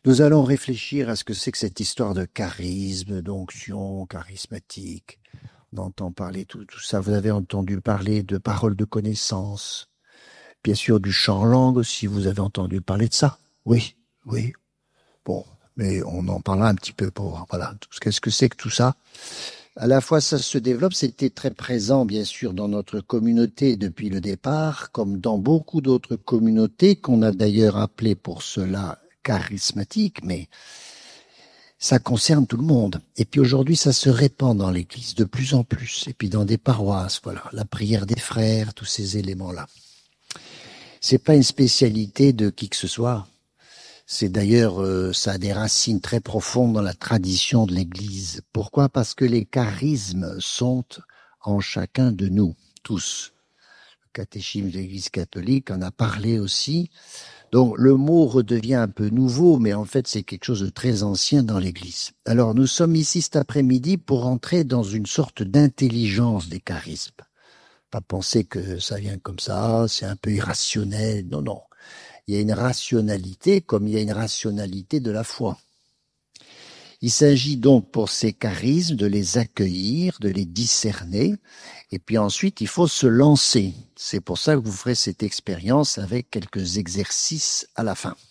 Nous allons réfléchir à ce que c'est que cette histoire de charisme, d'onction charismatique. On entend parler tout ça. Vous avez entendu parler de paroles de connaissance. Bien sûr, du chant en langue aussi. Vous avez entendu parler de ça? Oui, oui. Bon, mais on en parlera un petit peu pour, voilà. Qu'est-ce que c'est que tout ça? À la fois, ça se développe. C'était très présent, bien sûr, dans notre communauté depuis le départ, comme dans beaucoup d'autres communautés qu'on a d'ailleurs appelées pour cela charismatiques, mais ça concerne tout le monde. Et puis aujourd'hui, ça se répand dans l'Église de plus en plus. Et puis dans des paroisses, voilà, la prière des frères, tous ces éléments-là. C'est pas une spécialité de qui que ce soit. C'est d'ailleurs, ça a des racines très profondes dans la tradition de l'Église. Pourquoi? Parce que les charismes sont en chacun de nous, tous. Le catéchisme de l'Église catholique en a parlé aussi. Donc le mot redevient un peu nouveau, mais en fait c'est quelque chose de très ancien dans l'Église. Alors nous sommes ici cet après-midi pour entrer dans une sorte d'intelligence des charismes. Pas penser que ça vient comme ça, c'est un peu irrationnel. Non, non. Il y a une rationalité comme il y a une rationalité de la foi. Il s'agit donc pour ces charismes de les accueillir, de les discerner, et puis ensuite il faut se lancer. C'est pour ça que vous ferez cette expérience avec quelques exercices à la fin.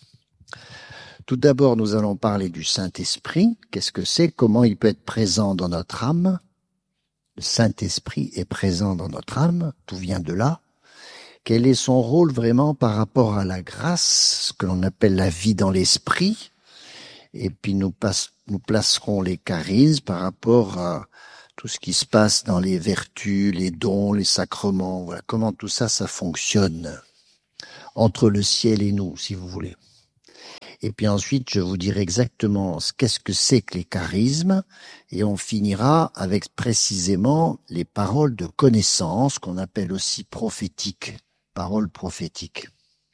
Tout d'abord, nous allons parler du Saint-Esprit. Qu'est-ce que c'est? Comment il peut être présent dans notre âme? Le Saint-Esprit est présent dans notre âme, tout vient de là. Quel est son rôle vraiment par rapport à la grâce, ce que l'on appelle la vie dans l'esprit? Et puis nous placerons les charismes par rapport à tout ce qui se passe dans les vertus, les dons, les sacrements. Voilà comment tout ça, ça fonctionne entre le ciel et nous, si vous voulez. Et puis ensuite, je vous dirai exactement qu'est-ce que c'est que les charismes, et on finira avec précisément les paroles de connaissance, qu'on appelle aussi prophétiques, paroles prophétiques.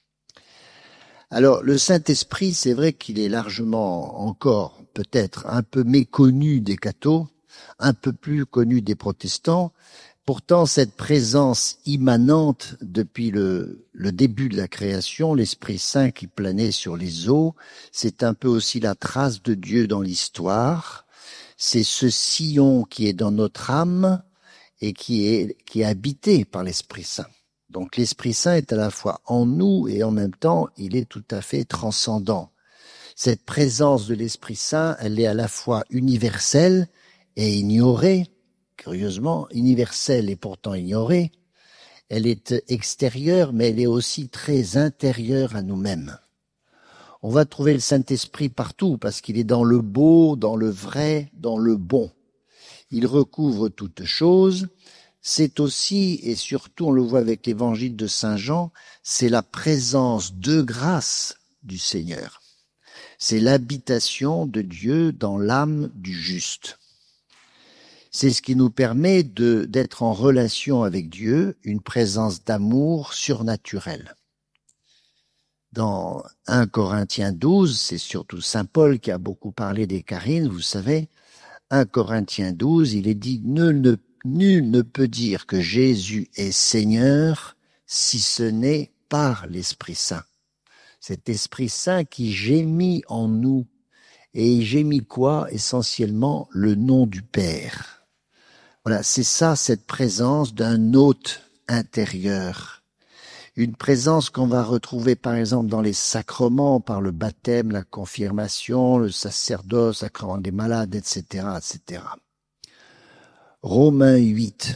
Alors, le Saint-Esprit, c'est vrai qu'il est largement encore, peut-être, un peu méconnu des cathos, un peu plus connu des protestants. Pourtant, cette présence immanente depuis le début de la création, l'Esprit Saint qui planait sur les eaux, c'est un peu aussi la trace de Dieu dans l'histoire. C'est ce sillon qui est dans notre âme et qui est habité par l'Esprit Saint. Donc l'Esprit Saint est à la fois en nous et en même temps, il est tout à fait transcendant. Cette présence de l'Esprit Saint, elle est à la fois universelle et ignorée, curieusement, universelle et pourtant ignorée. Elle est extérieure, mais elle est aussi très intérieure à nous-mêmes. On va trouver le Saint-Esprit partout parce qu'il est dans le beau, dans le vrai, dans le bon. Il recouvre toutes choses. C'est aussi, et surtout on le voit avec l'évangile de Saint Jean, c'est la présence de grâce du Seigneur. C'est l'habitation de Dieu dans l'âme du juste. C'est ce qui nous permet d'être en relation avec Dieu, une présence d'amour surnaturelle. Dans 1 Corinthiens 12, c'est surtout Saint Paul qui a beaucoup parlé des charismes, vous savez, 1 Corinthiens 12, il est dit « Nul ne peut dire que Jésus est Seigneur si ce n'est par l'Esprit Saint. » Cet Esprit Saint qui gémit en nous. Et il gémit quoi? Essentiellement le nom du Père. Voilà, c'est ça, cette présence d'un hôte intérieur. Une présence qu'on va retrouver par exemple dans les sacrements, par le baptême, la confirmation, le sacerdoce, le sacrement des malades, etc., etc. Romains 8,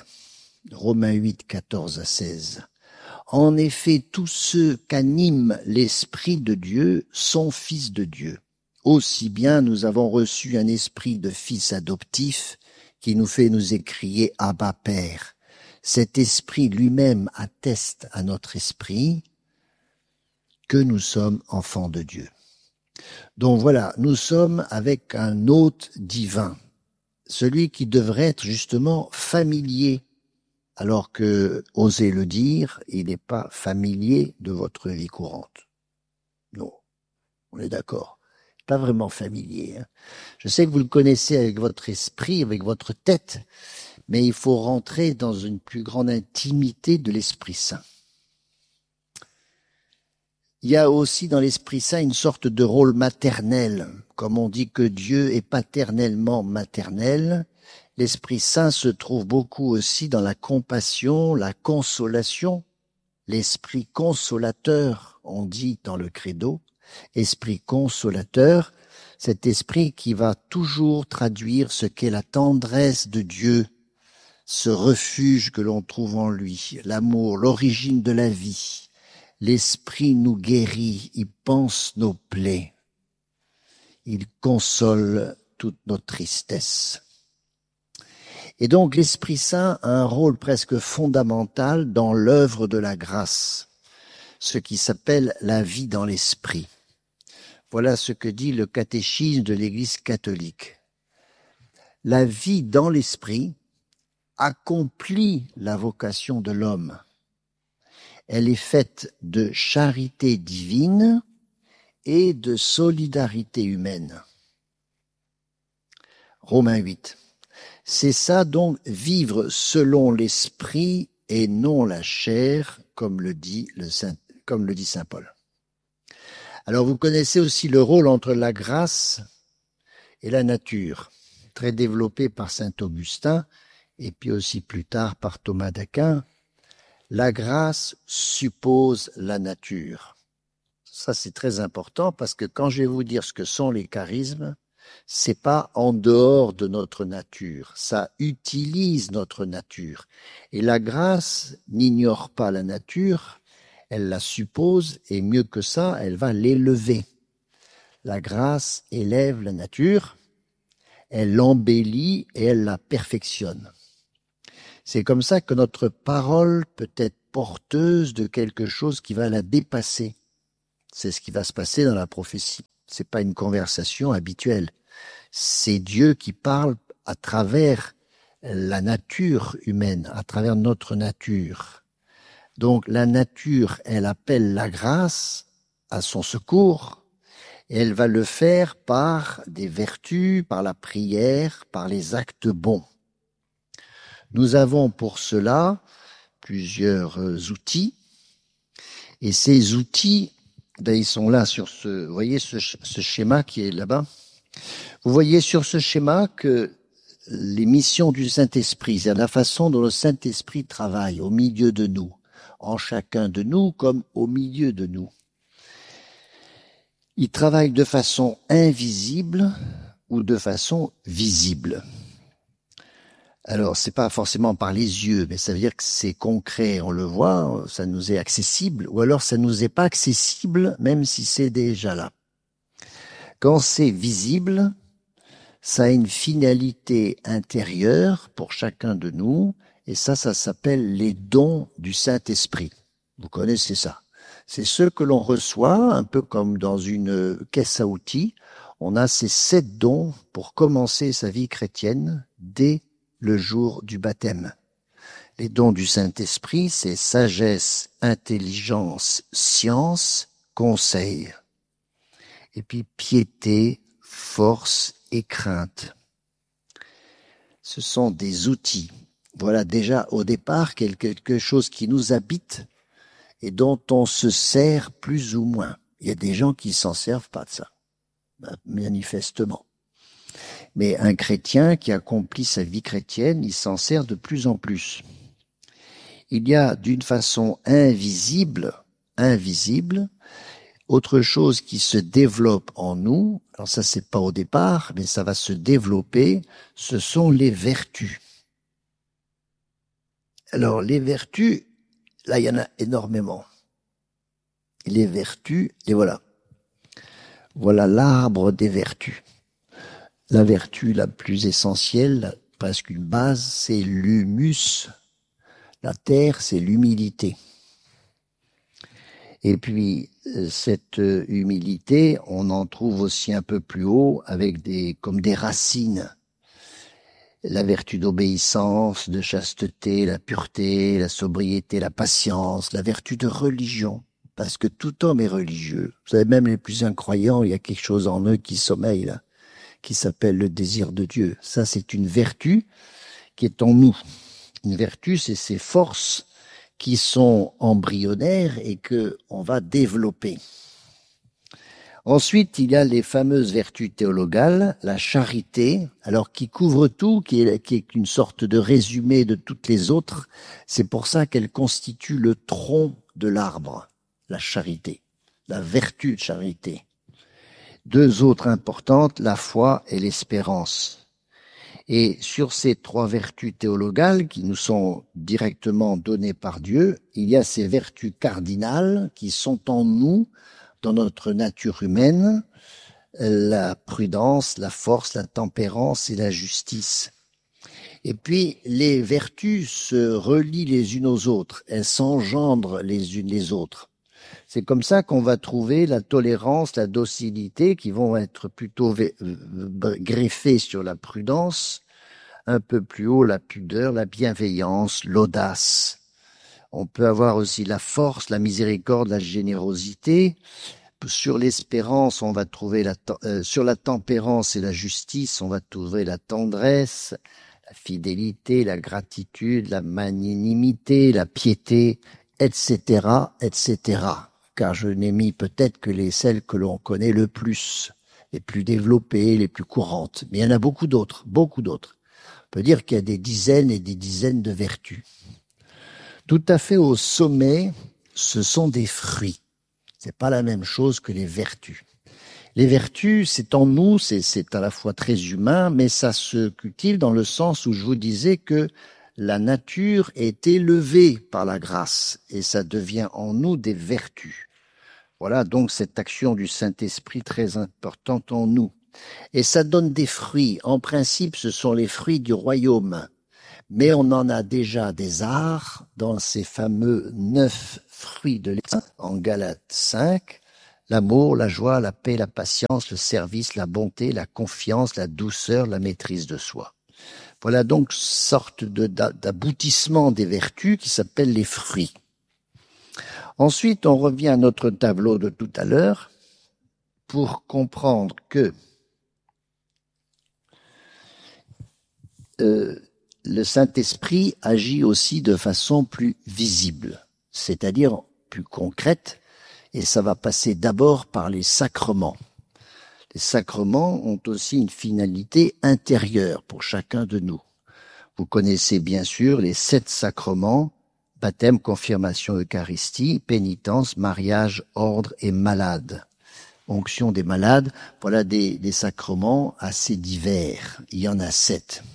14 à 16. En effet, tous ceux qu'anime l'Esprit de Dieu sont fils de Dieu. Aussi bien nous avons reçu un esprit de fils adoptif qui nous fait nous écrier Abba Père. Cet esprit lui-même atteste à notre esprit que nous sommes enfants de Dieu. Donc voilà, nous sommes avec un hôte divin, celui qui devrait être justement familier, alors que, osez le dire, il n'est pas familier de votre vie courante. Non, on est d'accord. Pas vraiment familier. Hein. Je sais que vous le connaissez avec votre esprit, avec votre tête, mais il faut rentrer dans une plus grande intimité de l'Esprit Saint. il y a aussi dans l'Esprit Saint une sorte de rôle maternel. Comme on dit que Dieu est paternellement maternel, l'Esprit Saint se trouve beaucoup aussi dans la compassion, la consolation, l'Esprit consolateur, on dit dans le credo, Esprit consolateur, cet esprit qui va toujours traduire ce qu'est la tendresse de Dieu, ce refuge que l'on trouve en lui, l'amour, l'origine de la vie. L'esprit nous guérit, il panse nos plaies, il console toute notre tristesse. Et donc l'Esprit Saint a un rôle presque fondamental dans l'œuvre de la grâce, ce qui s'appelle la vie dans l'esprit. Voilà ce que dit le catéchisme de l'Église catholique. La vie dans l'esprit accomplit la vocation de l'homme. Elle est faite de charité divine et de solidarité humaine. Romains 8. C'est ça donc, vivre selon l'esprit et non la chair, comme le dit saint Paul. Alors vous connaissez aussi le rôle entre la grâce et la nature, très développé par saint Augustin et puis aussi plus tard par Thomas d'Aquin. La grâce suppose la nature. Ça c'est très important parce que quand je vais vous dire ce que sont les charismes, c'est pas en dehors de notre nature, ça utilise notre nature. Et la grâce n'ignore pas la nature, elle la suppose, et mieux que ça, elle va l'élever. La grâce élève la nature, elle l'embellit et elle la perfectionne. C'est comme ça que notre parole peut être porteuse de quelque chose qui va la dépasser. C'est ce qui va se passer dans la prophétie. C'est pas une conversation habituelle. C'est Dieu qui parle à travers la nature humaine, à travers notre nature. Donc la nature, elle appelle la grâce à son secours, et elle va le faire par des vertus, par la prière, par les actes bons. Nous avons pour cela plusieurs outils, et ces outils, ils sont là sur vous voyez ce schéma qui est là-bas. Vous voyez sur ce schéma que les missions du Saint-Esprit, c'est la façon dont le Saint-Esprit travaille au milieu de nous, en chacun de nous comme au milieu de nous. Il travaille de façon invisible ou de façon visible. Alors, c'est pas forcément par les yeux, mais ça veut dire que c'est concret, on le voit, ça nous est accessible, ou alors ça nous est pas accessible, même si c'est déjà là. Quand c'est visible, ça a une finalité intérieure pour chacun de nous, et ça s'appelle les dons du Saint-Esprit. Vous connaissez ça. C'est ce que l'on reçoit, un peu comme dans une caisse à outils. On a ces 7 dons pour commencer sa vie chrétienne dès le jour du baptême. Les dons du Saint-Esprit, c'est sagesse, intelligence, science, conseil. Et puis piété, force et crainte. Ce sont des outils. Voilà déjà au départ quelque chose qui nous habite et dont on se sert plus ou moins. Il y a des gens qui s'en servent pas de ça, manifestement. Mais un chrétien qui accomplit sa vie chrétienne, il s'en sert de plus en plus. Il y a d'une façon invisible, autre chose qui se développe en nous. Alors ça, c'est pas au départ, mais ça va se développer. Ce sont les vertus. Alors, les vertus, là, il y en a énormément. Les vertus, les voilà. Voilà l'arbre des vertus. La vertu la plus essentielle, presque une base, c'est l'humus. La terre, c'est l'humilité. Et puis, cette humilité, on en trouve aussi un peu plus haut avec comme des racines. La vertu d'obéissance, de chasteté, la pureté, la sobriété, la patience, la vertu de religion, parce que tout homme est religieux. Vous savez, même les plus incroyants, il y a quelque chose en eux qui sommeille là, qui s'appelle le désir de Dieu. Ça, c'est une vertu qui est en nous. Une vertu, c'est ces forces qui sont embryonnaires et que on va développer. Ensuite, il y a les fameuses vertus théologales, la charité, alors qui couvre tout, qui est une sorte de résumé de toutes les autres. C'est pour ça qu'elle constitue le tronc de l'arbre, la charité, la vertu de charité. Deux autres importantes, la foi et l'espérance. Et sur ces trois vertus théologales qui nous sont directement données par Dieu, il y a ces vertus cardinales qui sont en nous, dans notre nature humaine, la prudence, la force, la tempérance et la justice. Et puis, les vertus se relient les unes aux autres, elles s'engendrent les unes les autres. C'est comme ça qu'on va trouver la tolérance, la docilité, qui vont être plutôt greffées sur la prudence, un peu plus haut la pudeur, la bienveillance, l'audace. On peut avoir aussi la force, la miséricorde, la générosité. Sur l'espérance, on va trouver sur la tempérance et la justice, on va trouver la tendresse, la fidélité, la gratitude, la magnanimité, la piété, etc., etc. Car je n'ai mis peut-être que celles que l'on connaît le plus, les plus développées, les plus courantes. Mais il y en a beaucoup d'autres, beaucoup d'autres. On peut dire qu'il y a des dizaines et des dizaines de vertus. Tout à fait au sommet, ce sont des fruits. C'est pas la même chose que les vertus. Les vertus, c'est en nous, c'est à la fois très humain, mais ça se cultive dans le sens où je vous disais que la nature est élevée par la grâce et ça devient en nous des vertus. Voilà donc cette action du Saint-Esprit très importante en nous. Et ça donne des fruits. En principe, ce sont les fruits du royaume. Mais on en a déjà des arts dans ces fameux 9 fruits de l'Esprit en Galates 5, l'amour, la joie, la paix, la patience, le service, la bonté, la confiance, la douceur, la maîtrise de soi. Voilà donc sorte d'aboutissement des vertus qui s'appellent les fruits. Ensuite, on revient à notre tableau de tout à l'heure pour comprendre que le Saint-Esprit agit aussi de façon plus visible, c'est-à-dire plus concrète, et ça va passer d'abord par les sacrements. Les sacrements ont aussi une finalité intérieure pour chacun de nous. Vous connaissez bien sûr les 7 sacrements, baptême, confirmation, Eucharistie, pénitence, mariage, ordre et malade. Onction des malades, voilà des sacrements assez divers. Il y en a 7.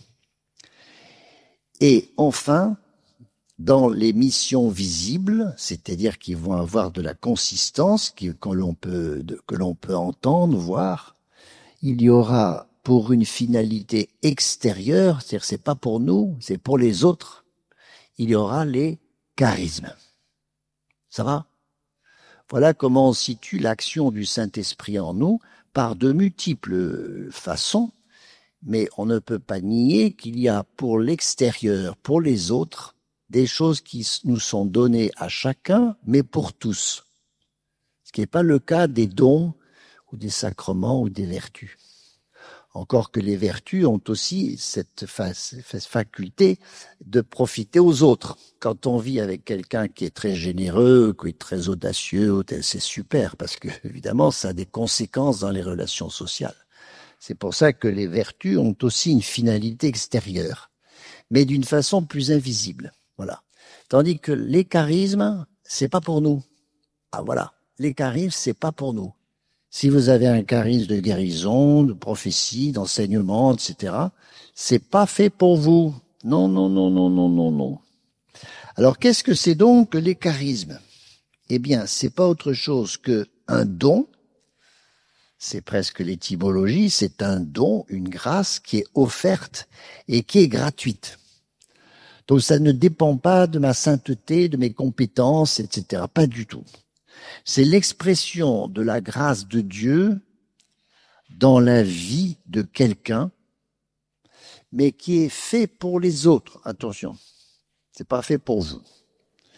Et enfin, dans les missions visibles, c'est-à-dire qui vont avoir de la consistance, que l'on peut entendre, voir, il y aura pour une finalité extérieure, c'est-à-dire c'est pas pour nous, c'est pour les autres, il y aura les charismes. Ça va? Voilà comment on situe l'action du Saint-Esprit en nous par de multiples façons. Mais on ne peut pas nier qu'il y a pour l'extérieur, pour les autres, des choses qui nous sont données à chacun, mais pour tous. Ce qui n'est pas le cas des dons ou des sacrements ou des vertus. Encore que les vertus ont aussi cette faculté de profiter aux autres. Quand on vit avec quelqu'un qui est très généreux, qui est très audacieux, c'est super, parce que évidemment, ça a des conséquences dans les relations sociales. C'est pour ça que les vertus ont aussi une finalité extérieure, mais d'une façon plus invisible. Voilà. Tandis que les charismes, c'est pas pour nous. Ah voilà, les charismes, c'est pas pour nous. Si vous avez un charisme de guérison, de prophétie, d'enseignement, etc., c'est pas fait pour vous. Non, non, non, non, non, non, non. Alors qu'est-ce que c'est donc que les charismes? Eh bien, c'est pas autre chose que un don. C'est presque l'étymologie, c'est un don, une grâce qui est offerte et qui est gratuite. Donc ça ne dépend pas de ma sainteté, de mes compétences, etc. Pas du tout. C'est l'expression de la grâce de Dieu dans la vie de quelqu'un, mais qui est fait pour les autres. Attention, c'est pas fait pour vous.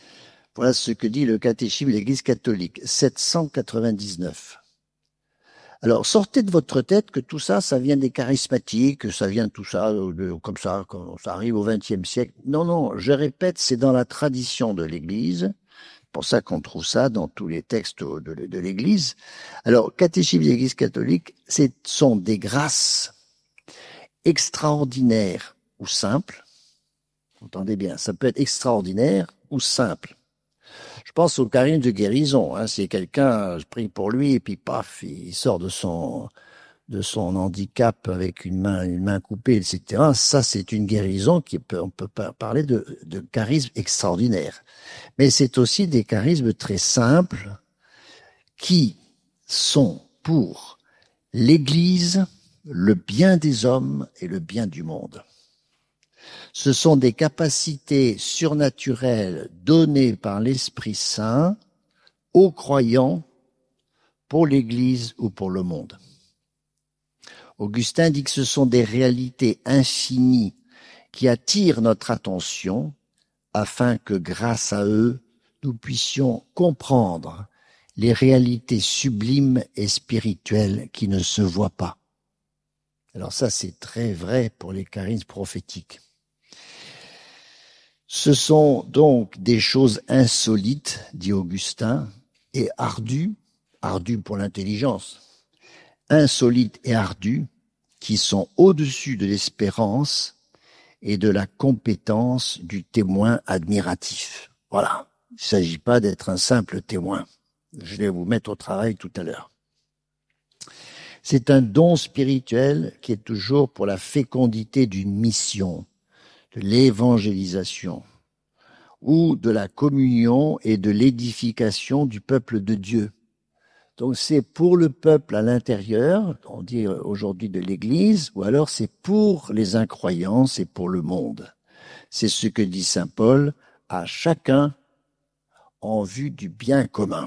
Voilà ce que dit le catéchisme de l'Église catholique, 799. Alors, sortez de votre tête que tout ça, ça vient des charismatiques, que ça vient de tout ça, comme ça, quand ça arrive au XXe siècle. Non, non, je répète, c'est dans la tradition de l'Église. C'est pour ça qu'on trouve ça dans tous les textes de l'Église. Alors, catéchisme de l'Église catholique, ce sont des grâces extraordinaires ou simples. Entendez bien, ça peut être extraordinaire ou simple. Je pense au charisme de guérison. Hein. C'est quelqu'un, je prie pour lui, et puis paf, il sort de son handicap avec une main coupée, etc. Ça, c'est une guérison on peut parler de charisme extraordinaire. Mais c'est aussi des charismes très simples qui sont pour l'Église, le bien des hommes et le bien du monde. Ce sont des capacités surnaturelles données par l'Esprit Saint aux croyants pour l'Église ou pour le monde. Augustin dit que ce sont des réalités infinies qui attirent notre attention afin que grâce à eux, nous puissions comprendre les réalités sublimes et spirituelles qui ne se voient pas. Alors ça, c'est très vrai pour les charismes prophétiques. Ce sont donc des choses insolites, dit Augustin, et ardues pour l'intelligence, insolites et ardues, qui sont au-dessus de l'espérance et de la compétence du témoin admiratif. Voilà, il ne s'agit pas d'être un simple témoin. Je vais vous mettre au travail tout à l'heure. C'est un don spirituel qui est toujours pour la fécondité d'une mission, de l'évangélisation, ou de la communion et de l'édification du peuple de Dieu. Donc c'est pour le peuple à l'intérieur, on dit aujourd'hui de l'Église, ou alors c'est pour les incroyants, c'est pour le monde. C'est ce que dit saint Paul, à chacun en vue du bien commun.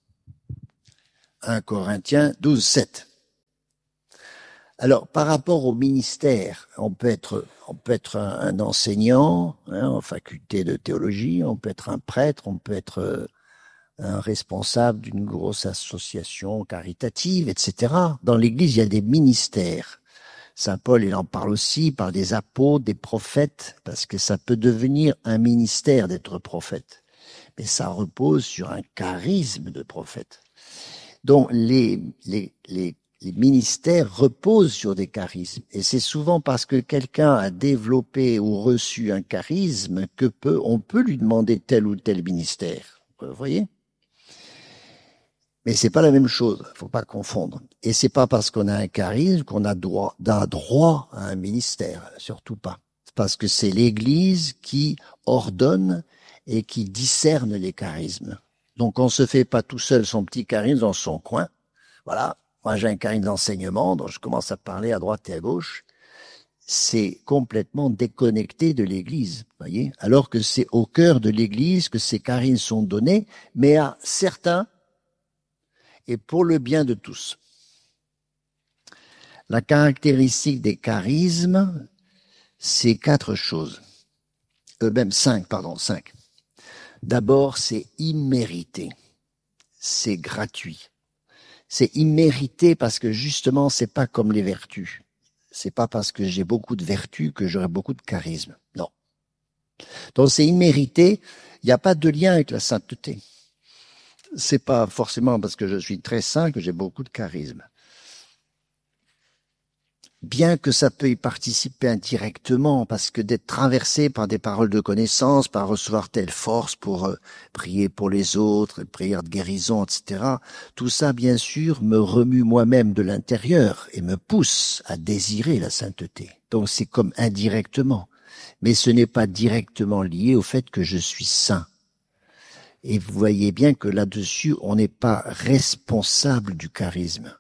1 Corinthiens 12, 7. Alors, par rapport au ministère, on peut être un enseignant en faculté de théologie, on peut être un prêtre, on peut être un responsable d'une grosse association caritative, etc. Dans l'Église, il y a des ministères. Saint Paul, il en parle aussi, il parle des apôtres, des prophètes, parce que ça peut devenir un ministère d'être prophète. Mais ça repose sur un charisme de prophète. Donc, les ministères reposent sur des charismes. Et c'est souvent parce que quelqu'un a développé ou reçu un charisme on peut lui demander tel ou tel ministère. Vous voyez? Mais c'est pas la même chose. Faut pas confondre. Et c'est pas parce qu'on a un charisme qu'on a droit à un ministère. Surtout pas. C'est parce que c'est l'Église qui ordonne et qui discerne les charismes. Donc on se fait pas tout seul son petit charisme dans son coin. Voilà. Moi, j'ai un charisme d'enseignement dont je commence à parler à droite et à gauche. C'est complètement déconnecté de l'Église, voyez. Alors que c'est au cœur de l'Église que ces charismes sont donnés, mais à certains et pour le bien de tous. La caractéristique des charismes, c'est 4 choses. Même 5. D'abord, c'est immérité. C'est gratuit. C'est immérité parce que justement, c'est pas comme les vertus. C'est pas parce que j'ai beaucoup de vertus que j'aurai beaucoup de charisme. Non. Donc c'est immérité. Il n'y a pas de lien avec la sainteté. C'est pas forcément parce que je suis très saint que j'ai beaucoup de charisme. Bien que ça peut y participer indirectement, parce que d'être traversé par des paroles de connaissance, par recevoir telle force pour prier pour les autres, prière de guérison, etc., tout ça, bien sûr, me remue moi-même de l'intérieur et me pousse à désirer la sainteté. Donc c'est comme indirectement. Mais ce n'est pas directement lié au fait que je suis saint. Et vous voyez bien que là-dessus, on n'est pas responsable du charisme.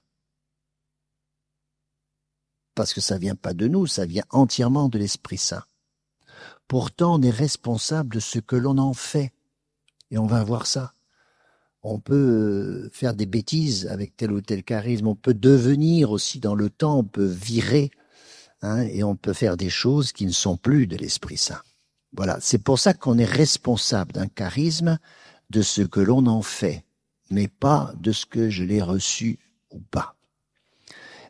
Parce que ça vient pas de nous, ça vient entièrement de l'Esprit Saint. Pourtant, on est responsable de ce que l'on en fait. Et on va voir ça. On peut faire des bêtises avec tel ou tel charisme. On peut devenir aussi dans le temps, on peut virer, et on peut faire des choses qui ne sont plus de l'Esprit Saint. Voilà, c'est pour ça qu'on est responsable d'un charisme, de ce que l'on en fait, mais pas de ce que je l'ai reçu ou pas.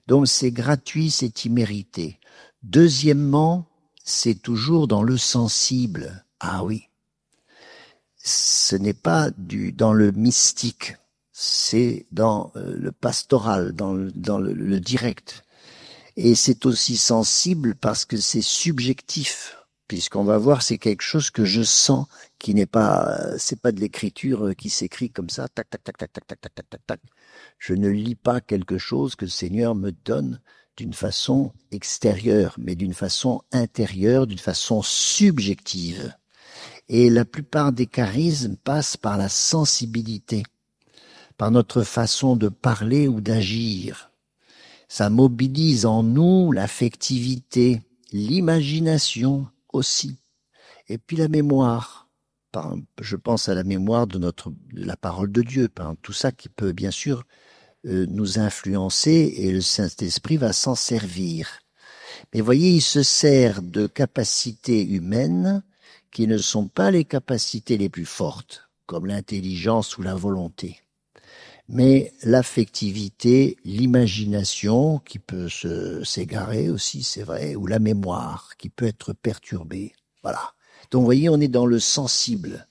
Donc c'est gratuit, c'est immérité. Deuxièmement, c'est toujours dans le sensible. Ah oui, ce n'est pas dans le mystique, c'est dans le pastoral, dans le direct. Et c'est aussi sensible parce que c'est subjectif, puisqu'on va voir c'est quelque chose que je sens, qui n'est pas, c'est pas de l'écriture qui s'écrit comme ça, tac, tac, tac, tac, tac, tac, tac, tac, tac, tac. Je ne lis pas quelque chose que le Seigneur me donne d'une façon extérieure, mais d'une façon intérieure, d'une façon subjective. Et la plupart des charismes passent par la sensibilité, par notre façon de parler ou d'agir. Ça mobilise en nous l'affectivité, l'imagination aussi, et puis la mémoire. Je pense à la mémoire de la parole de Dieu, tout ça qui peut bien sûr nous influencer et le Saint-Esprit va s'en servir. Mais voyez, il se sert de capacités humaines qui ne sont pas les capacités les plus fortes, comme l'intelligence ou la volonté. Mais l'affectivité, l'imagination qui peut s'égarer aussi, c'est vrai, ou la mémoire qui peut être perturbée. Voilà. Donc vous voyez, on est dans le sensible.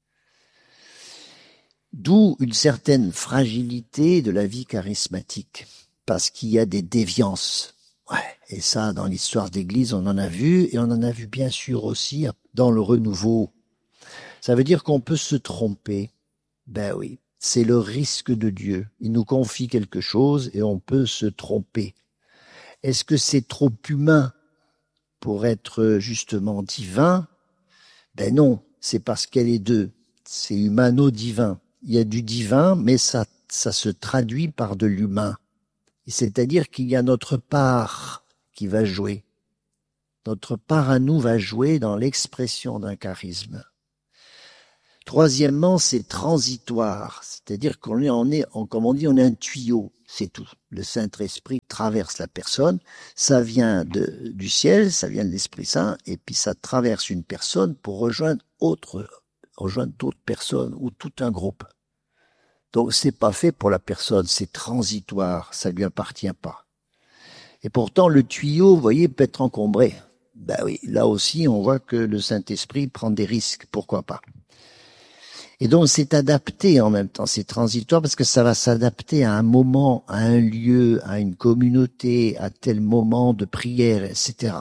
D'où une certaine fragilité de la vie charismatique, parce qu'il y a des déviances. Ouais. Et ça, dans l'histoire d'Église, on en a vu, et on en a vu bien sûr aussi dans le renouveau. Ça veut dire qu'on peut se tromper. Ben oui. C'est le risque de Dieu. Il nous confie quelque chose et on peut se tromper. Est-ce que c'est trop humain pour être justement divin? Ben non, c'est parce qu'elle est deux. C'est humano-divin. Il y a du divin, mais ça se traduit par de l'humain. C'est-à-dire qu'il y a notre part qui va jouer. Notre part à nous va jouer dans l'expression d'un charisme. Troisièmement, c'est transitoire, c'est-à-dire comme on est un tuyau, c'est tout. Le Saint-Esprit traverse la personne, ça vient du ciel, ça vient de l'Esprit Saint, et puis ça traverse une personne pour rejoindre d'autres personnes ou tout un groupe. Donc c'est pas fait pour la personne, c'est transitoire, ça lui appartient pas. Et pourtant le tuyau, vous voyez, peut être encombré. Ben oui, là aussi on voit que le Saint-Esprit prend des risques, pourquoi pas. Et donc c'est adapté en même temps, c'est transitoire parce que ça va s'adapter à un moment, à un lieu, à une communauté, à tel moment de prière, etc.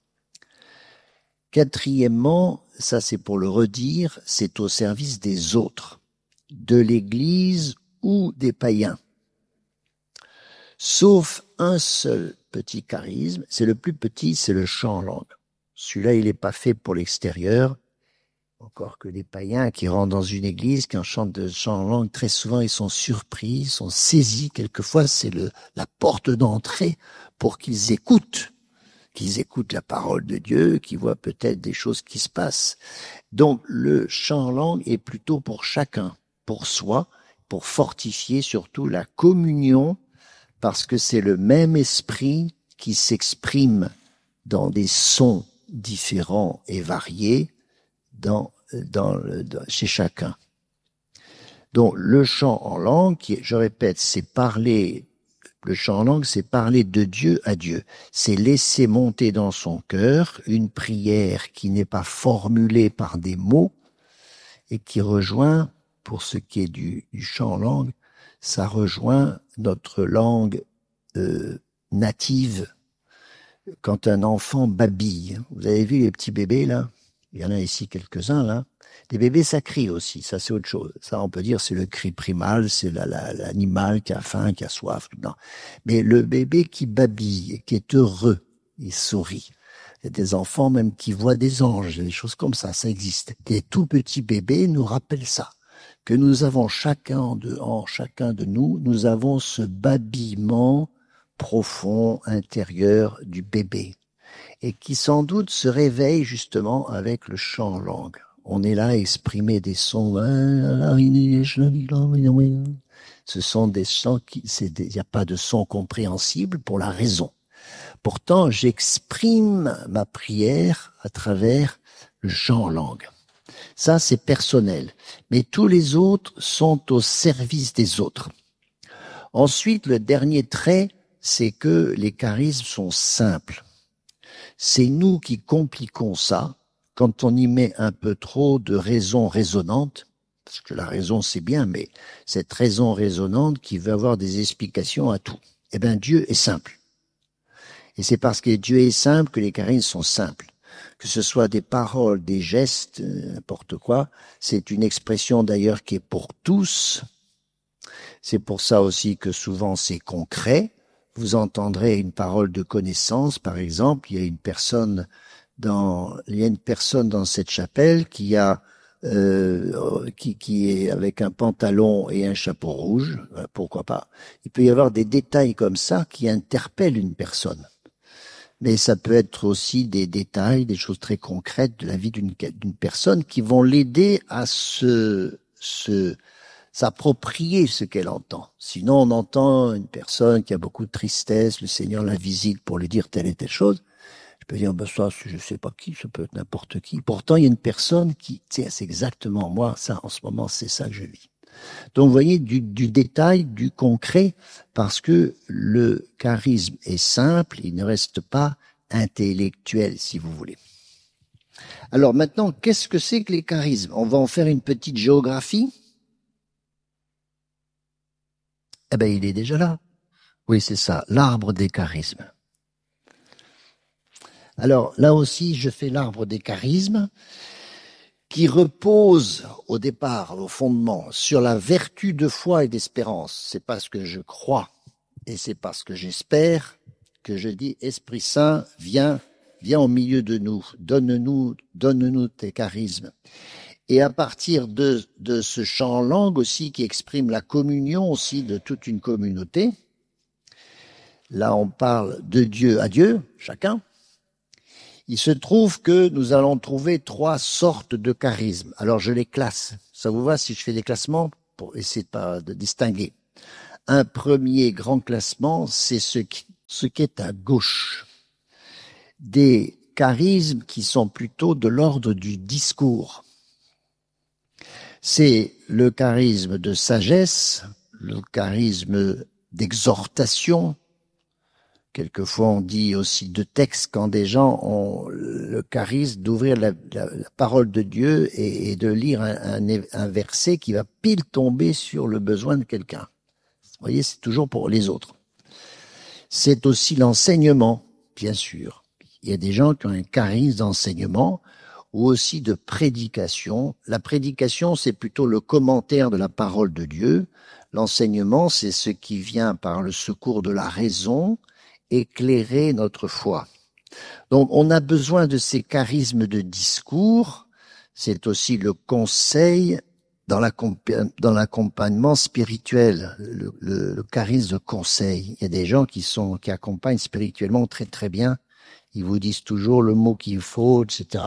Quatrièmement, ça c'est pour le redire, c'est au service des autres, de l'Église ou des païens. Sauf un seul petit charisme, c'est le plus petit, c'est le chant en langue. Celui-là, il n'est pas fait pour l'extérieur. Encore que les païens qui rentrent dans une église, qui chantent de chant en langue, très souvent ils sont surpris, ils sont saisis. Quelquefois c'est la porte d'entrée pour qu'ils écoutent la parole de Dieu, qu'ils voient peut-être des choses qui se passent. Donc le chant en langue est plutôt pour chacun, pour soi, pour fortifier surtout la communion, parce que c'est le même esprit qui s'exprime dans des sons différents et variés, chez chacun. Donc le chant en langue, je répète, le chant en langue, c'est parler de Dieu à Dieu. C'est laisser monter dans son cœur une prière qui n'est pas formulée par des mots et qui rejoint, pour ce qui est du chant en langue, ça rejoint notre langue native. Quand un enfant babille, vous avez vu les petits bébés là? Il y en a ici quelques-uns, là. Les bébés, ça crie aussi, ça c'est autre chose. Ça, on peut dire, c'est le cri primal, c'est l'animal qui a faim, qui a soif. Non. Mais le bébé qui babille, qui est heureux, il sourit. Il y a des enfants même qui voient des anges, des choses comme ça existe. Les tout petits bébés nous rappellent ça, que nous avons chacun de nous, nous avons ce babillement profond, intérieur du bébé, et qui sans doute se réveille justement avec le chant en langue. On est là à exprimer des sons. Ce sont des sons il n'y a pas de son compréhensible pour la raison. Pourtant, j'exprime ma prière à travers le chant en langue. Ça, c'est personnel. Mais tous les autres sont au service des autres. Ensuite, le dernier trait, c'est que les charismes sont simples. C'est nous qui compliquons ça quand on y met un peu trop de raison résonante, parce que la raison c'est bien, mais cette raison résonante qui veut avoir des explications à tout. Eh bien, Dieu est simple. Et c'est parce que Dieu est simple que les charismes sont simples. Que ce soit des paroles, des gestes, n'importe quoi, c'est une expression d'ailleurs qui est pour tous. C'est pour ça aussi que souvent c'est concret. Vous entendrez une parole de connaissance, par exemple, il y a une personne dans cette chapelle qui est avec un pantalon et un chapeau rouge, pourquoi pas. Il peut y avoir des détails comme ça qui interpellent une personne. Mais ça peut être aussi des détails, des choses très concrètes de la vie d'une personne qui vont l'aider à s'approprier ce qu'elle entend. Sinon, on entend une personne qui a beaucoup de tristesse, le Seigneur la visite pour lui dire telle et telle chose. Je peux dire, ben ça, je sais pas qui, ça peut être n'importe qui. Pourtant, il y a une personne qui, tiens, c'est exactement moi, ça, en ce moment, c'est ça que je vis. Donc, vous voyez, du détail, du concret, parce que le charisme est simple, il ne reste pas intellectuel, si vous voulez. Alors maintenant, qu'est-ce que c'est que les charismes? On va en faire une petite géographie. Eh ben, il est déjà là. Oui, c'est ça, l'arbre des charismes. Alors, là aussi, je fais l'arbre des charismes qui repose au départ, au fondement, sur la vertu de foi et d'espérance. C'est parce que je crois et c'est parce que j'espère que je dis, Esprit Saint, viens au milieu de nous, donne-nous tes charismes. Et à partir de ce chant en langue aussi qui exprime la communion aussi de toute une communauté, là on parle de Dieu à Dieu, chacun, il se trouve que nous allons trouver 3 sortes de charismes. Alors je les classe. Ça vous va si je fais des classements pour essayer de distinguer? Un premier grand classement, c'est ce qui est à gauche. Des charismes qui sont plutôt de l'ordre du discours. C'est le charisme de sagesse, le charisme d'exhortation. Quelquefois, on dit aussi de texte quand des gens ont le charisme d'ouvrir la parole de Dieu et de lire un verset qui va pile tomber sur le besoin de quelqu'un. Vous voyez, c'est toujours pour les autres. C'est aussi l'enseignement, bien sûr. Il y a des gens qui ont un charisme d'enseignement ou aussi de prédication. La prédication, c'est plutôt le commentaire de la parole de Dieu. L'enseignement, c'est ce qui vient par le secours de la raison, éclairer notre foi. Donc, on a besoin de ces charismes de discours. C'est aussi le conseil dans l'accompagnement spirituel, le charisme de conseil. Il y a des gens qui accompagnent spirituellement très très bien. Ils vous disent toujours le mot qu'il faut, etc.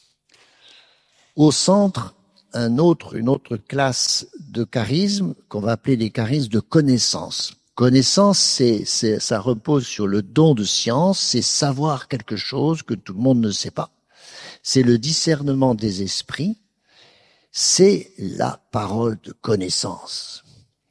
Au centre, une autre classe de charismes qu'on va appeler les charismes de connaissance. Connaissance, ça repose sur le don de science, c'est savoir quelque chose que tout le monde ne sait pas. C'est le discernement des esprits, c'est la parole de connaissance,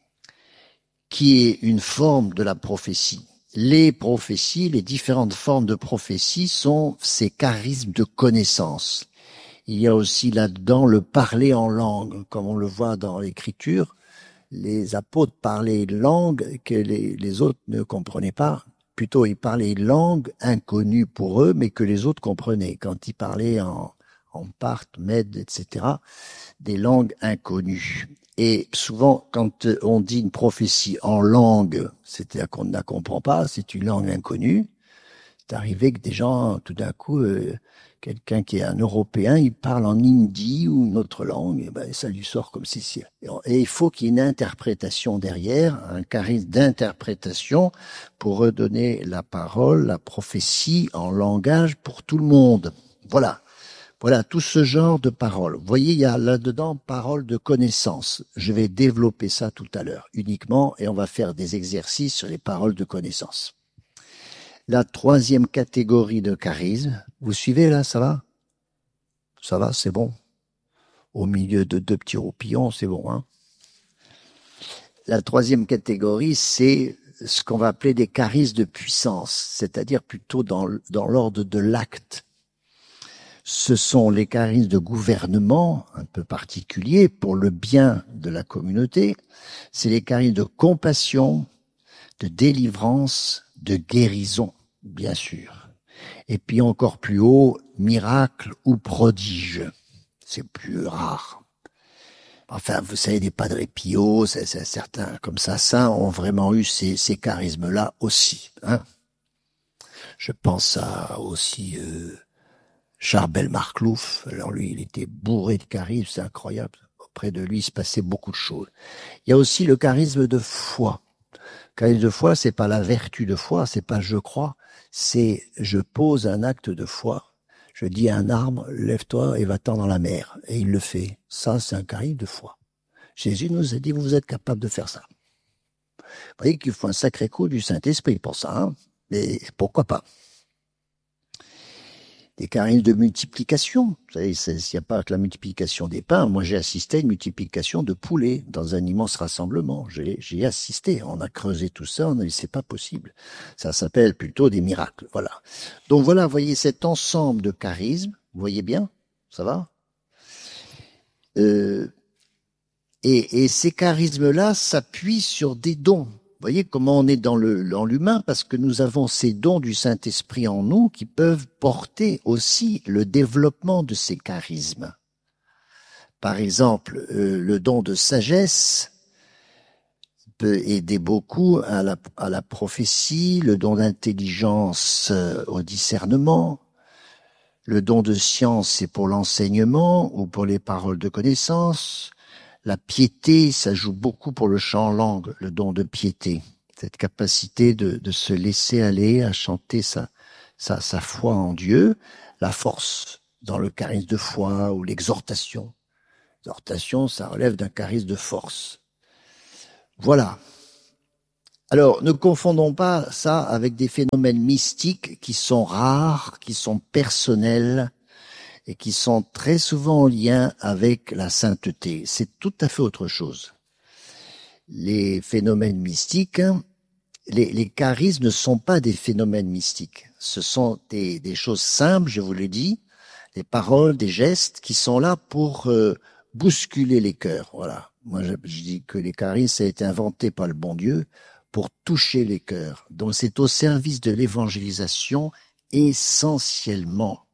qui est une forme de la prophétie. Les prophéties, les différentes formes de prophétie sont ces charismes de connaissance. Il y a aussi là-dedans le parler en langue, comme on le voit dans l'Écriture. Les apôtres parlaient une langue que les autres ne comprenaient pas. Plutôt, ils parlaient une langue inconnue pour eux, mais que les autres comprenaient. Quand ils parlaient en parthe, mède, etc., des langues inconnues. Et souvent, quand on dit une prophétie en langue, c'est-à-dire qu'on ne la comprend pas, c'est une langue inconnue, c'est arrivé que des gens, tout d'un coup, quelqu'un qui est un Européen, il parle en hindi ou une autre langue, et ben ça lui sort comme si. Et il faut qu'il y ait une interprétation derrière, un charisme d'interprétation pour redonner la parole, la prophétie en langage pour tout le monde. Voilà tout ce genre de paroles. Vous voyez, il y a là-dedans parole de connaissance. Je vais développer ça tout à l'heure uniquement et on va faire des exercices sur les paroles de connaissance. La troisième catégorie de charisme, vous suivez là, ça va? Ça va, c'est bon. Au milieu de 2 petits roupillons, c'est bon, hein? La troisième catégorie, c'est ce qu'on va appeler des charismes de puissance, c'est-à-dire plutôt dans l'ordre de l'acte. Ce sont les charismes de gouvernement, un peu particuliers, pour le bien de la communauté. C'est les charismes de compassion, de délivrance, de guérison, bien sûr. Et puis encore plus haut, miracle ou prodige. C'est plus rare. Enfin, vous savez, des Padre Pio, certains comme ça, saints ont vraiment eu ces charismes-là aussi. Hein. Je pense à aussi Charbel Marclouf. Alors lui, il était bourré de charisme, c'est incroyable. Auprès de lui, il se passait beaucoup de choses. Il y a aussi le charisme de foi. Le charisme de foi, c'est pas la vertu de foi, c'est pas je crois, c'est je pose un acte de foi. Je dis à un arbre, lève-toi et va-t'en dans la mer. Et il le fait. Ça, c'est un charisme de foi. Jésus nous a dit, vous êtes capable de faire ça. Vous voyez qu'il faut un sacré coup du Saint-Esprit pour ça, hein, mais pourquoi pas. Des charismes de multiplication. Vous savez, il n'y a pas que la multiplication des pains. Moi, j'ai assisté à une multiplication de poulets dans un immense rassemblement. J'ai assisté. On a creusé tout ça. On a dit, c'est pas possible. Ça s'appelle plutôt des miracles. Voilà. Donc voilà, vous voyez cet ensemble de charismes. Vous voyez bien? Ça va? Et ces charismes-là s'appuient sur des dons. Vous voyez comment on est dans l'humain, parce que nous avons ces dons du Saint-Esprit en nous qui peuvent porter aussi le développement de ces charismes. Par exemple, le don de sagesse peut aider beaucoup à la prophétie, le don d'intelligence au discernement, le don de science c'est pour l'enseignement ou pour les paroles de connaissance. La piété, ça joue beaucoup pour le chant en langue, le don de piété. Cette capacité de se laisser aller à chanter sa foi en Dieu. La force dans le charisme de foi ou l'exhortation. L'exhortation, ça relève d'un charisme de force. Voilà. Alors, ne confondons pas ça avec des phénomènes mystiques qui sont rares, qui sont personnels, et qui sont très souvent en lien avec la sainteté. C'est tout à fait autre chose. Les phénomènes mystiques, les charismes ne sont pas des phénomènes mystiques. Ce sont des choses simples, je vous l'ai dit, des paroles, des gestes qui sont là pour bousculer les cœurs. Voilà. Moi, je dis que les charismes, ça a été inventé par le bon Dieu pour toucher les cœurs. Donc, c'est au service de l'évangélisation essentiellement.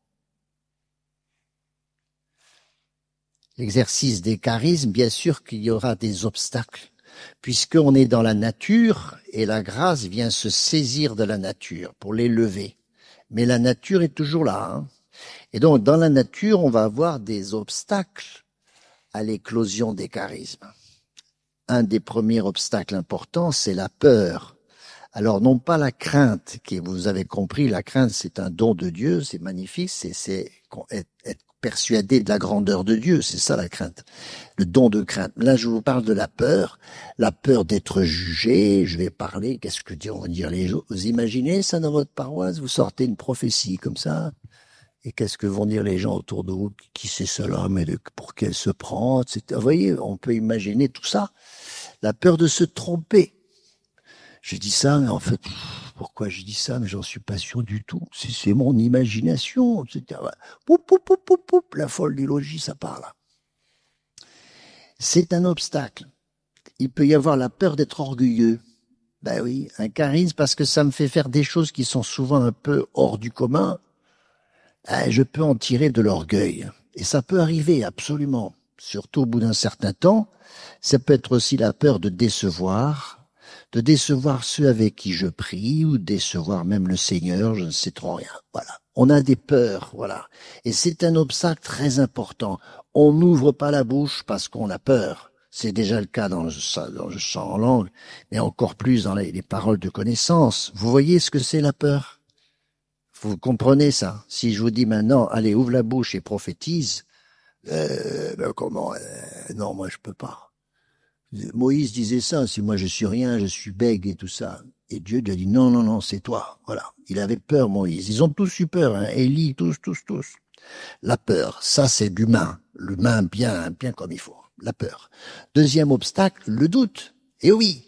L'exercice des charismes, bien sûr qu'il y aura des obstacles, puisqu'on est dans la nature et la grâce vient se saisir de la nature pour l'élever. Mais la nature est toujours là. Hein. Et donc, dans la nature, on va avoir des obstacles à l'éclosion des charismes. Un des premiers obstacles importants, c'est la peur. Alors, non pas la crainte, qui vous avez compris, la crainte, c'est un don de Dieu, c'est magnifique, c'est être persuadé de la grandeur de Dieu, c'est ça la crainte, le don de crainte. Là, je vous parle de la peur d'être jugé, je vais parler, qu'est-ce que vont dire les gens? Vous imaginez ça dans votre paroisse, vous sortez une prophétie comme ça, et qu'est-ce que vont dire les gens autour de vous? Qui c'est cela, mais pour qu'elle se prend, etc. Vous voyez, on peut imaginer tout ça. La peur de se tromper. Je dis ça, mais en fait, pourquoi je dis ça? Mais j'en suis pas sûr du tout. C'est mon imagination, etc. Poup, poup, poup, poup, poup, la folle du logis, ça parle. C'est un obstacle. Il peut y avoir la peur d'être orgueilleux. Ben oui, un charisme, parce que ça me fait faire des choses qui sont souvent un peu hors du commun. Je peux en tirer de l'orgueil. Et ça peut arriver, absolument. Surtout au bout d'un certain temps. Ça peut être aussi la peur de décevoir ceux avec qui je prie, ou décevoir même le Seigneur, je ne sais trop rien. Voilà. On a des peurs, voilà. Et c'est un obstacle très important. On n'ouvre pas la bouche parce qu'on a peur. C'est déjà le cas dans le chant en langue, mais encore plus dans les paroles de connaissance. Vous voyez ce que c'est la peur? Vous comprenez ça? Si je vous dis maintenant, allez, ouvre la bouche et prophétise, comment? Non, moi je peux pas. Moïse disait ça, si moi je suis rien, je suis bègue et tout ça. Et Dieu lui a dit, non, non, non, c'est toi. Voilà. Il avait peur, Moïse. Ils ont tous eu peur, hein. Élie, tous. La peur, ça c'est l'humain. L'humain bien comme il faut. La peur. Deuxième obstacle, le doute. Et oui,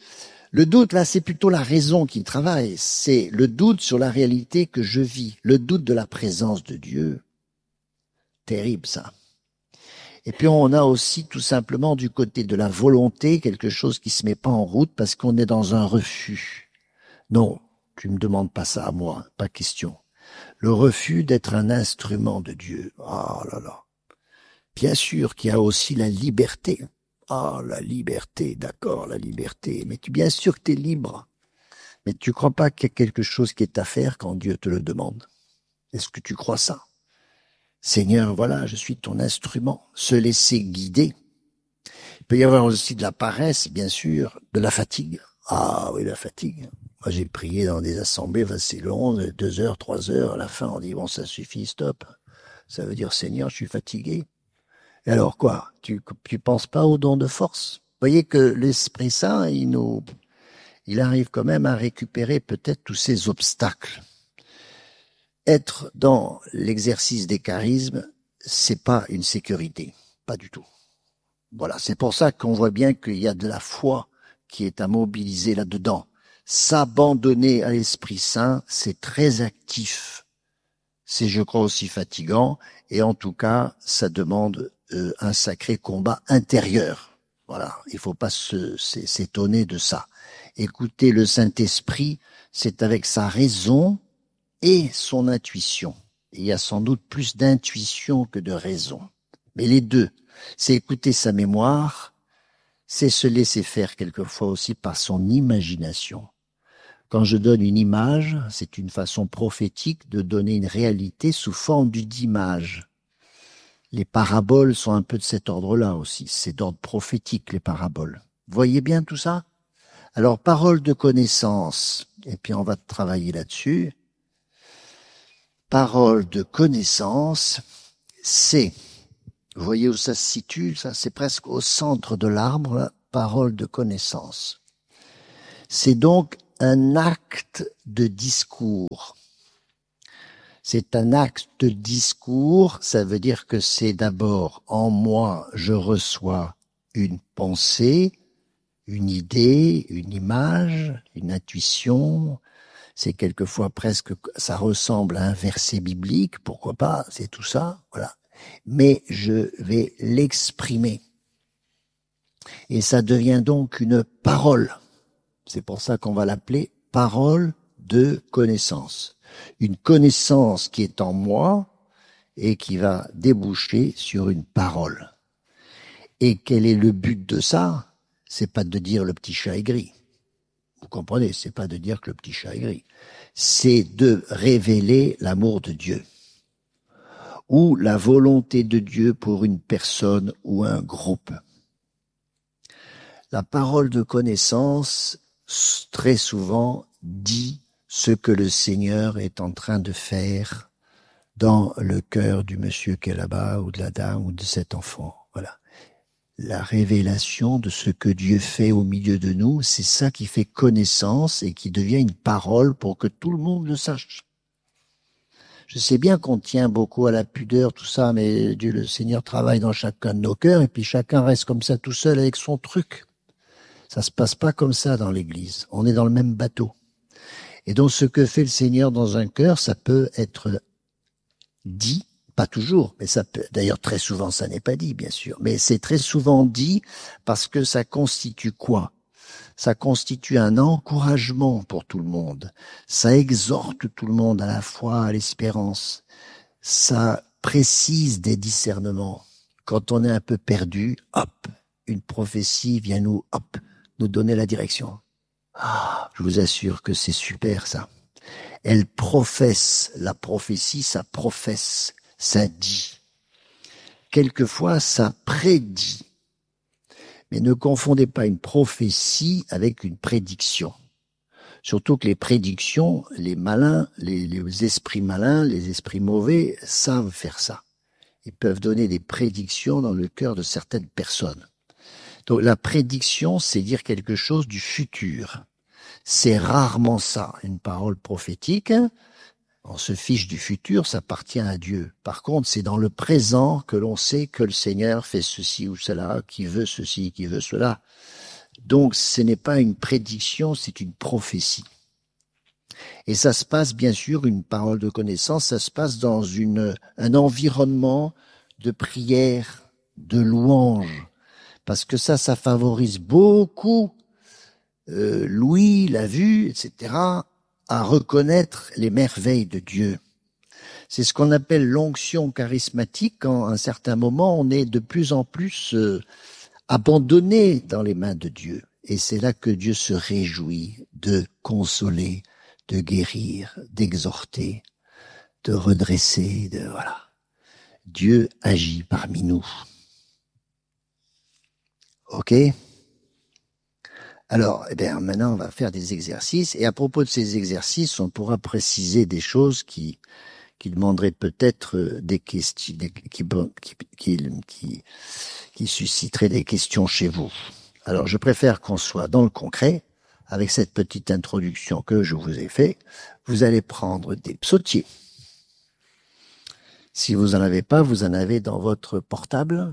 Le doute, là, c'est plutôt la raison qui travaille. C'est le doute sur la réalité que je vis, le doute de la présence de Dieu. Terrible, ça. Et puis on a aussi tout simplement du côté de la volonté quelque chose qui se met pas en route parce qu'on est dans un refus. Non, tu me demandes pas ça à moi, pas question. Le refus d'être un instrument de Dieu. Ah là là. Bien sûr qu'il y a aussi la liberté. Ah, la liberté, d'accord, la liberté. Mais bien sûr que tu es libre. Mais tu crois pas qu'il y a quelque chose qui est à faire quand Dieu te le demande? Est-ce que tu crois ça? Seigneur, voilà, je suis ton instrument. Se laisser guider. Il peut y avoir aussi de la paresse, bien sûr, de la fatigue. Ah oui, la fatigue. Moi, j'ai prié dans des assemblées, c'est long, 2 heures, 3 heures, à la fin, on dit, bon, ça suffit, stop. Ça veut dire, Seigneur, je suis fatigué. Et alors quoi? Tu penses pas au don de force? Vous voyez que l'Esprit Saint, il arrive quand même à récupérer peut-être tous ces obstacles. Être dans l'exercice des charismes, c'est pas une sécurité. Pas du tout. Voilà. C'est pour ça qu'on voit bien qu'il y a de la foi qui est à mobiliser là-dedans. S'abandonner à l'Esprit Saint, c'est très actif. C'est, je crois, aussi fatigant. Et en tout cas, ça demande un sacré combat intérieur. Voilà. Il faut pas s'étonner de ça. Écouter le Saint-Esprit, c'est avec sa raison et son intuition. Il y a sans doute plus d'intuition que de raison. Mais les deux, c'est écouter sa mémoire, c'est se laisser faire quelquefois aussi par son imagination. Quand je donne une image, c'est une façon prophétique de donner une réalité sous forme d'image. Les paraboles sont un peu de cet ordre-là aussi. C'est d'ordre prophétique, les paraboles. Vous voyez bien tout ça? Alors, parole de connaissance, et puis on va travailler là-dessus. Parole de connaissance, c'est, vous voyez où ça se situe, ça c'est presque au centre de l'arbre, là, parole de connaissance. C'est donc un acte de discours. C'est un acte de discours, ça veut dire que c'est d'abord en moi, je reçois une pensée, une idée, une image, une intuition. C'est quelquefois presque, ça ressemble à un verset biblique, pourquoi pas, c'est tout ça, voilà. Mais je vais l'exprimer. Et ça devient donc une parole. C'est pour ça qu'on va l'appeler parole de connaissance. Une connaissance qui est en moi et qui va déboucher sur une parole. Et quel est le but de ça? C'est pas de dire le petit chat est gris. Vous comprenez? C'est pas de dire que le petit chat est gris. C'est de révéler l'amour de Dieu. Ou la volonté de Dieu pour une personne ou un groupe. La parole de connaissance, très souvent, dit ce que le Seigneur est en train de faire dans le cœur du monsieur qui est là-bas, ou de la dame, ou de cet enfant. Voilà. La révélation de ce que Dieu fait au milieu de nous, c'est ça qui fait connaissance et qui devient une parole pour que tout le monde le sache. Je sais bien qu'on tient beaucoup à la pudeur, tout ça, mais Dieu, le Seigneur travaille dans chacun de nos cœurs et puis chacun reste comme ça tout seul avec son truc. Ça se passe pas comme ça dans l'Église. On est dans le même bateau. Et donc ce que fait le Seigneur dans un cœur, ça peut être dit, pas toujours, mais ça peut, d'ailleurs très souvent ça n'est pas dit bien sûr, mais c'est très souvent dit parce que ça constitue quoi? Ça constitue un encouragement pour tout le monde. Ça exhorte tout le monde à la foi, à l'espérance. Ça précise des discernements. Quand on est un peu perdu, hop, une prophétie vient nous donner la direction. Ah, je vous assure que c'est super ça. Elle professe, la prophétie, ça professe, ça dit. Quelquefois, ça prédit. Mais ne confondez pas une prophétie avec une prédiction. Surtout que les prédictions, les malins, les esprits malins, les esprits mauvais savent faire ça. Ils peuvent donner des prédictions dans le cœur de certaines personnes. Donc la prédiction, c'est dire quelque chose du futur. C'est rarement ça, une parole prophétique. On se fiche du futur, ça appartient à Dieu. Par contre, c'est dans le présent que l'on sait que le Seigneur fait ceci ou cela, qui veut ceci, qui veut cela. Donc ce n'est pas une prédiction, c'est une prophétie. Et ça se passe, bien sûr, une parole de connaissance, ça se passe dans un environnement de prière, de louange, parce que ça favorise beaucoup l'ouïe, la vue, etc., à reconnaître les merveilles de Dieu. C'est ce qu'on appelle l'onction charismatique, quand à un certain moment, on est de plus en plus abandonné dans les mains de Dieu. Et c'est là que Dieu se réjouit de consoler, de guérir, d'exhorter, de redresser, voilà. Dieu agit parmi nous. Ok? Alors, maintenant, on va faire des exercices. Et à propos de ces exercices, on pourra préciser des choses qui demanderaient peut-être des questions, qui susciteraient des questions chez vous. Alors, je préfère qu'on soit dans le concret. Avec cette petite introduction que je vous ai fait, vous allez prendre des psautiers. Si vous en avez pas, vous en avez dans votre portable.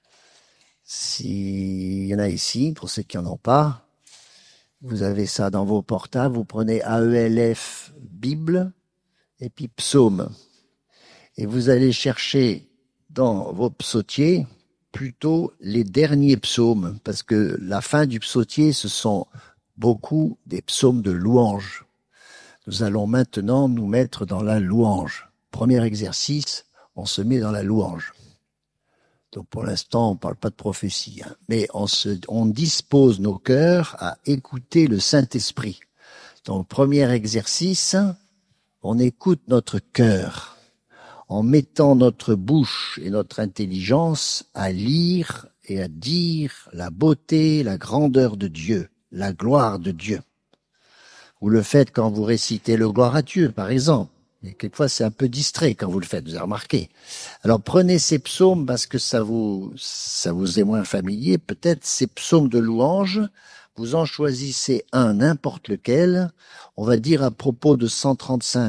S'il y en a ici, pour ceux qui en ont pas, vous avez ça dans vos portables. Vous prenez AELF Bible et puis Psaume. Et vous allez chercher dans vos psautiers plutôt les derniers psaumes, parce que la fin du psautier, ce sont beaucoup des psaumes de louange. Nous allons maintenant nous mettre dans la louange. Premier exercice, on se met dans la louange. Donc pour l'instant, on ne parle pas de prophétie, hein, mais on dispose nos cœurs à écouter le Saint-Esprit. Donc premier exercice, on écoute notre cœur en mettant notre bouche et notre intelligence à lire et à dire la beauté, la grandeur de Dieu, la gloire de Dieu. Vous le faites quand vous récitez le gloire à Dieu, par exemple. Et quelquefois, c'est un peu distrait quand vous le faites, vous avez remarqué. Alors, prenez ces psaumes parce que ça vous est moins familier. Peut-être ces psaumes de louange, vous en choisissez un, n'importe lequel. On va dire à propos de 135.